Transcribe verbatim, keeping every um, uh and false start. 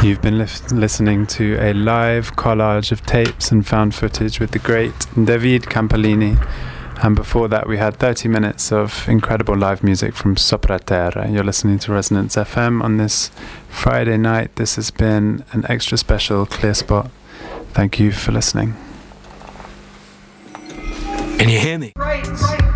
You've been lif- listening to a live collage of tapes and found footage with the great David Campolini. And before that, we had thirty minutes of incredible live music from Sopra Terra. You're listening to Resonance F M on this Friday night. This has been an extra special Clear Spot. Thank you for listening. Can you hear me? Right, right.